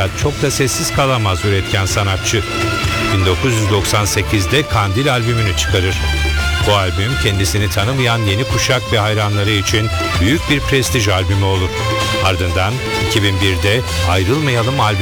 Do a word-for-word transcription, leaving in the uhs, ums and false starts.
Fakat çok da sessiz kalamaz üretken sanatçı. bin dokuz yüz doksan sekizde Kandil albümünü çıkarır. Bu albüm kendisini tanımayan yeni kuşak ve hayranları için büyük bir prestij albümü olur. Ardından iki bin birde Ayrılmayalım albümü